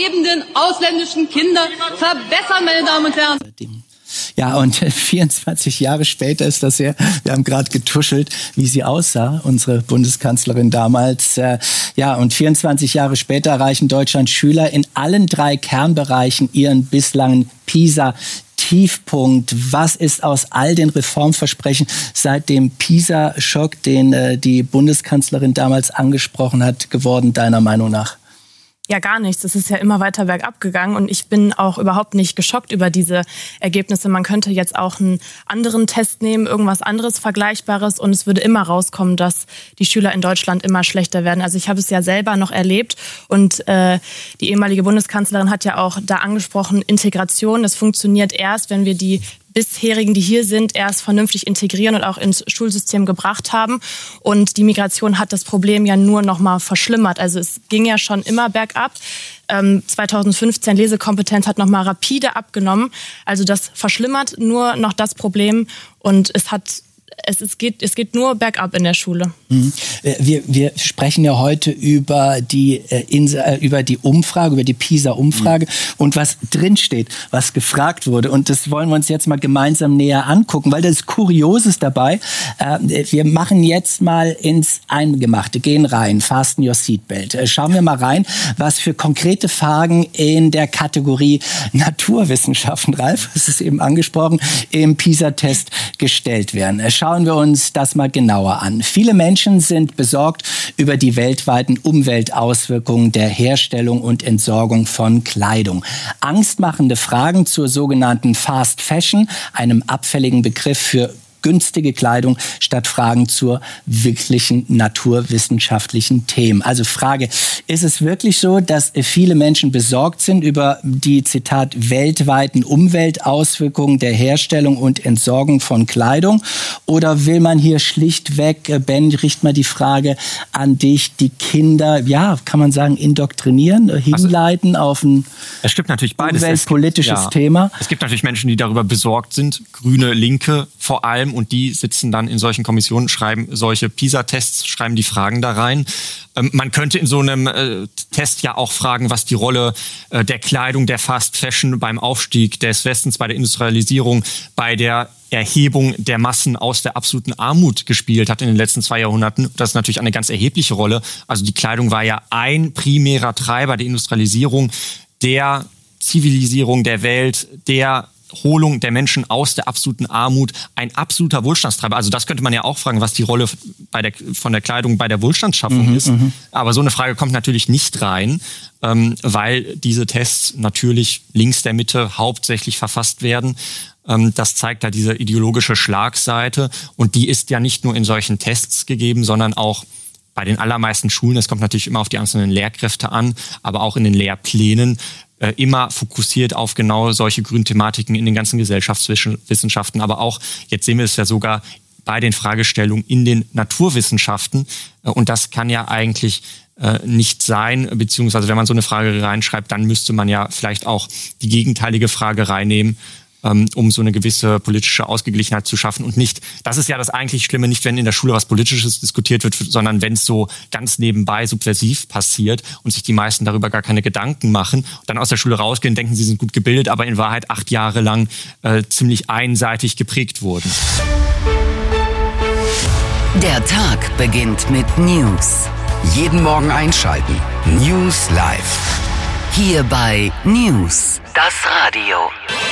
lebenden ausländischen Kinder verbessern, meine Damen und Herren. Ja, und 24 Jahre später ist das ja, wir haben gerade getuschelt, wie sie aussah, unsere Bundeskanzlerin damals. Ja, und 24 Jahre später erreichen Deutschlands Schüler in allen 3 Kernbereichen ihren bislangen PISA-Tiefpunkt. Was ist aus all den Reformversprechen seit dem PISA-Schock, den die Bundeskanzlerin damals angesprochen hat, geworden, deiner Meinung nach? Ja, gar nichts. Es ist ja immer weiter bergab gegangen und ich bin auch überhaupt nicht geschockt über diese Ergebnisse. Man könnte jetzt auch einen anderen Test nehmen, irgendwas anderes Vergleichbares und es würde immer rauskommen, dass die Schüler in Deutschland immer schlechter werden. Also ich habe es ja selber noch erlebt und die ehemalige Bundeskanzlerin hat ja auch da angesprochen, Integration, das funktioniert erst, wenn wir die bisherigen, die hier sind, erst vernünftig integrieren und auch ins Schulsystem gebracht haben. Und die Migration hat das Problem ja nur noch mal verschlimmert. Also es ging ja schon immer bergab. 2015 Lesekompetenz hat noch mal rapide abgenommen. Also das verschlimmert nur noch das Problem und es geht nur bergab in der Schule. Wir sprechen ja heute über die Umfrage, über die PISA-Umfrage und was drinsteht, was gefragt wurde. Und das wollen wir uns jetzt mal gemeinsam näher angucken, weil das Kurioses dabei. Wir machen jetzt mal ins Eingemachte, gehen rein, fasten your seatbelt. Schauen wir mal rein, was für konkrete Fragen in der Kategorie Naturwissenschaften, Ralf, das ist eben angesprochen, im PISA-Test gestellt werden. Schauen wir uns das mal genauer an. Viele Menschen sind besorgt über die weltweiten Umweltauswirkungen der Herstellung und Entsorgung von Kleidung. Angstmachende Fragen zur sogenannten Fast Fashion, einem abfälligen Begriff für günstige Kleidung, statt Fragen zur wirklichen naturwissenschaftlichen Themen. Also Frage, ist es wirklich so, dass viele Menschen besorgt sind über die, Zitat, weltweiten Umweltauswirkungen der Herstellung und Entsorgung von Kleidung? Oder will man hier schlichtweg, Ben, richte mal die Frage an dich, die Kinder, ja, kann man sagen, indoktrinieren, hinleiten auf ein es gibt natürlich beides. Umweltpolitisches Thema? Es gibt natürlich Menschen, die darüber besorgt sind, Grüne, Linke vor allem, und die sitzen dann in solchen Kommissionen, schreiben solche PISA-Tests, schreiben die Fragen da rein. Man könnte in so einem Test ja auch fragen, was die Rolle der Kleidung, der Fast Fashion beim Aufstieg des Westens, bei der Industrialisierung, bei der Erhebung der Massen aus der absoluten Armut gespielt hat in den letzten 2 Jahrhunderten. Das ist natürlich eine ganz erhebliche Rolle. Also die Kleidung war ja ein primärer Treiber der Industrialisierung, der Zivilisierung der Welt, der Holung der Menschen aus der absoluten Armut, ein absoluter Wohlstandstreiber. Also das könnte man ja auch fragen, was die Rolle von der Kleidung bei der Wohlstandsschaffung ist. Aber so eine Frage kommt natürlich nicht rein, weil diese Tests natürlich links der Mitte hauptsächlich verfasst werden. Das zeigt da diese ideologische Schlagseite. Und die ist ja nicht nur in solchen Tests gegeben, sondern auch bei den allermeisten Schulen. Es kommt natürlich immer auf die einzelnen Lehrkräfte an, aber auch in den Lehrplänen. Immer fokussiert auf genau solche grünen Thematiken in den ganzen Gesellschaftswissenschaften. Aber auch, jetzt sehen wir es ja sogar bei den Fragestellungen in den Naturwissenschaften. Und das kann ja eigentlich nicht sein, beziehungsweise wenn man so eine Frage reinschreibt, dann müsste man ja vielleicht auch die gegenteilige Frage reinnehmen, um so eine gewisse politische Ausgeglichenheit zu schaffen und nicht, das ist ja das eigentlich Schlimme, nicht wenn in der Schule was Politisches diskutiert wird, sondern wenn es so ganz nebenbei subversiv passiert und sich die meisten darüber gar keine Gedanken machen und dann aus der Schule rausgehen, denken, sie sind gut gebildet, aber in Wahrheit 8 Jahre lang ziemlich einseitig geprägt wurden. Der Tag beginnt mit News. Jeden Morgen einschalten. News Live. Hier bei News, das Radio.